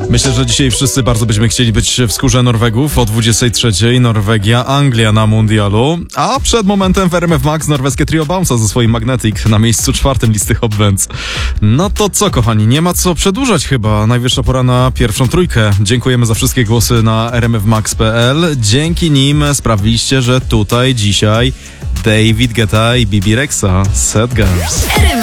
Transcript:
Myślę, że dzisiaj wszyscy bardzo byśmy chcieli być w skórze Norwegów. O 23:00 Norwegia, Anglia na mundialu. A przed momentem w RMF Max norweskie trio Bounce'a ze swoim Magnetic na miejscu 4 listy Hot Dance. No to co, kochani, nie ma co przedłużać chyba. Najwyższa pora na pierwszą trójkę. Dziękujemy za wszystkie głosy na rmfmax.pl. Dzięki nim sprawiliście, że tutaj dzisiaj David Guetta i Bibi Rexa. Sad Girls.